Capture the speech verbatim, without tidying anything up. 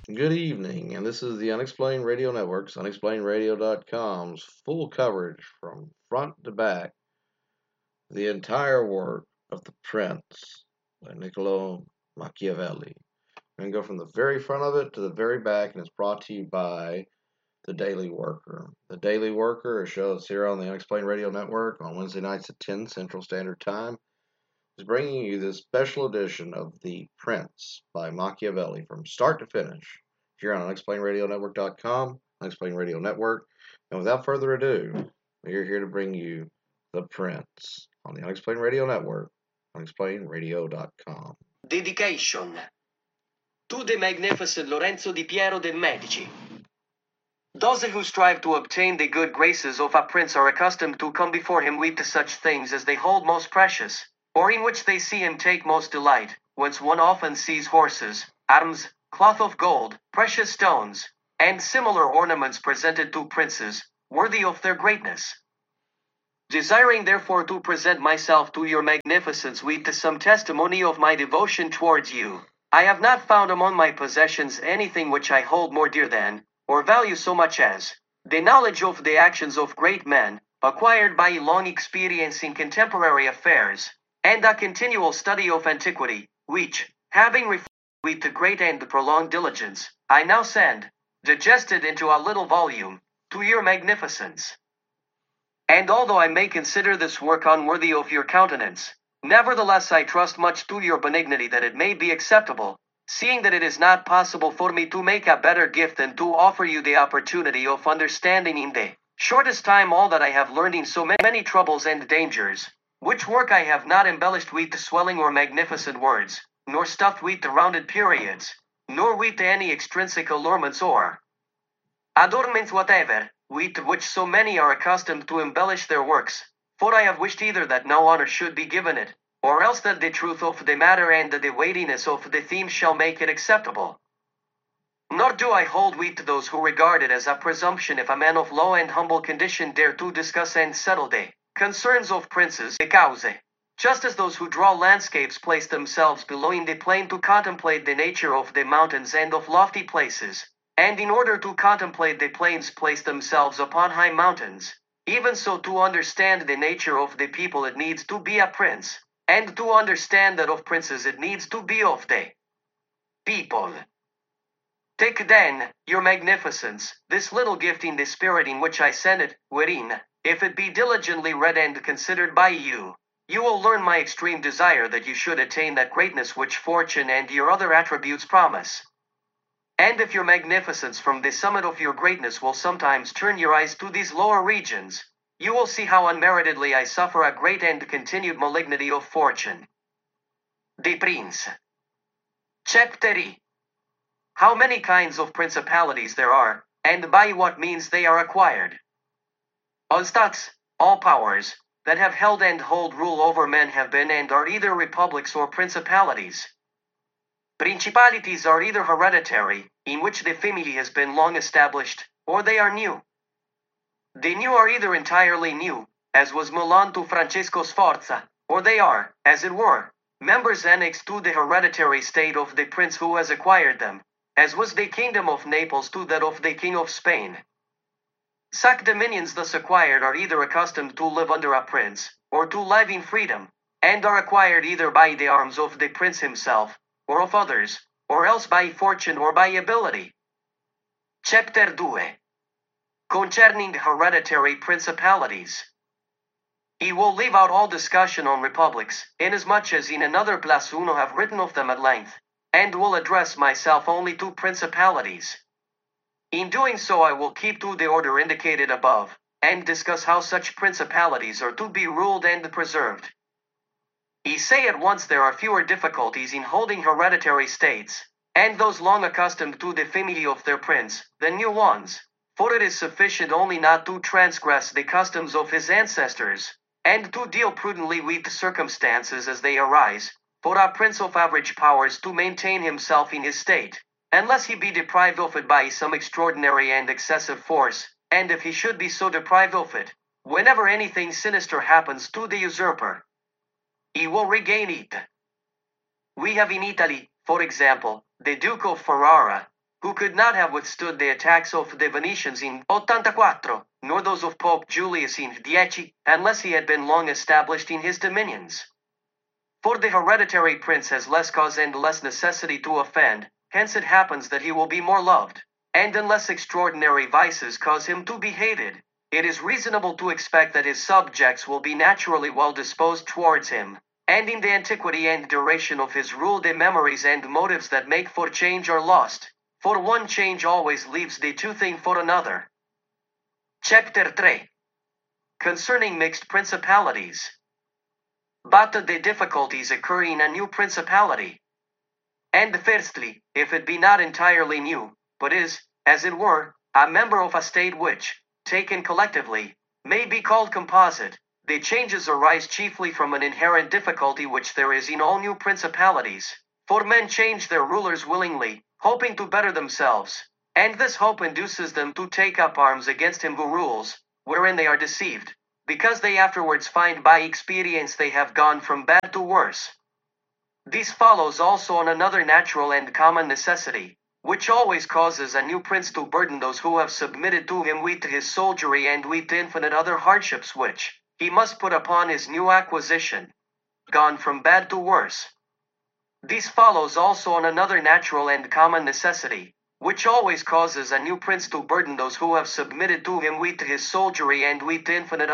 Good evening, and this is the Unexplained Radio Network's unexplained radio dot com's full coverage from front to back, the entire work of The Prince by Niccolo Machiavelli. We're going to go from the very front of it to the very back, and it's brought to you by The Daily Worker. The Daily Worker, a show that's here on the Unexplained Radio Network on Wednesday nights at ten Central Standard Time, is bringing you this special edition of The Prince by Machiavelli from start to finish here on unexplained radio network dot com, Unexplained Radio Network. And without further ado, we are here to bring you The Prince on the Unexplained Radio Network, unexplained radio dot com. Dedication to the magnificent Lorenzo di Piero de' Medici. Those who strive to obtain the good graces of a prince are accustomed to come before him with such things as they hold most precious, or in which they see him take most delight, whence one often sees horses, arms, cloth of gold, precious stones, and similar ornaments presented to princes, worthy of their greatness. Desiring therefore to present myself to your magnificence with some testimony of my devotion towards you, I have not found among my possessions anything which I hold more dear than, or value so much as, the knowledge of the actions of great men, acquired by long experience in contemporary affairs, and a continual study of antiquity, which, having reflected with the great and prolonged diligence, I now send, digested into a little volume, to your magnificence. And although I may consider this work unworthy of your countenance, nevertheless I trust much to your benignity that it may be acceptable, seeing that it is not possible for me to make a better gift than to offer you the opportunity of understanding in the shortest time all that I have learned in so many troubles and dangers, which work I have not embellished with swelling or magnificent words, nor stuffed with the rounded periods, nor with any extrinsic allurements or adornments whatever, with which so many are accustomed to embellish their works, for I have wished either that no honor should be given it, or else that the truth of the matter and the weightiness of the theme shall make it acceptable. Nor do I hold with those who regard it as a presumption if a man of low and humble condition dare to discuss and settle the concerns of princes, the cause, just as those who draw landscapes place themselves below in the plain to contemplate the nature of the mountains and of lofty places, and in order to contemplate the plains place themselves upon high mountains, even so to understand the nature of the people it needs to be a prince, and to understand that of princes it needs to be of the people. Take then, your magnificence, this little gift in the spirit in which I send it, wherein, if it be diligently read and considered by you, you will learn my extreme desire that you should attain that greatness which fortune and your other attributes promise. And if your magnificence from the summit of your greatness will sometimes turn your eyes to these lower regions, you will see how unmeritedly I suffer a great and continued malignity of fortune. The Prince. Chapter three. How many kinds of principalities there are, and by what means they are acquired. All stats, all powers, that have held and hold rule over men have been and are either republics or principalities. Principalities are either hereditary, in which the family has been long established, or they are new. The new are either entirely new, as was Milan to Francesco Sforza, or they are, as it were, members annexed to the hereditary state of the prince who has acquired them, as was the kingdom of Naples to that of the king of Spain. Such dominions thus acquired are either accustomed to live under a prince, or to live in freedom, and are acquired either by the arms of the prince himself, or of others, or else by fortune or by ability. Chapter two. Concerning hereditary principalities. He will leave out all discussion on republics, inasmuch as in another place uno have written of them at length, and will address myself only to principalities. In doing so I will keep to the order indicated above, and discuss how such principalities are to be ruled and preserved. He say at once there are fewer difficulties in holding hereditary states, and those long accustomed to the family of their prince, than new ones, for it is sufficient only not to transgress the customs of his ancestors, and to deal prudently with circumstances as they arise, for a prince of average powers to maintain himself in his state, unless he be deprived of it by some extraordinary and excessive force, and if he should be so deprived of it, whenever anything sinister happens to the usurper, he will regain it. We have in Italy, for example, the Duke of Ferrara, who could not have withstood the attacks of the Venetians in eighty-four, nor those of Pope Julius in ten, unless he had been long established in his dominions. For the hereditary prince has less cause and less necessity to offend, hence it happens that he will be more loved, and unless extraordinary vices cause him to be hated, it is reasonable to expect that his subjects will be naturally well disposed towards him, and in the antiquity and duration of his rule the memories and motives that make for change are lost, for one change always leaves the two thing for another. Chapter three. Concerning mixed principalities. But the difficulties occur in a new principality. And firstly, if it be not entirely new, but is, as it were, a member of a state which, taken collectively, may be called composite, the changes arise chiefly from an inherent difficulty which there is in all new principalities, for men change their rulers willingly, hoping to better themselves, and this hope induces them to take up arms against him who rules, wherein they are deceived, because they afterwards find by experience they have gone from bad to worse. This follows also on another natural and common necessity, which always causes a new prince to burden those who have submitted to him with his soldiery and with infinite other hardships which he must put upon his new acquisition, gone from bad to worse. This follows also on another natural and common necessity, which always causes a new prince to burden those who have submitted to him with his soldiery and with infinite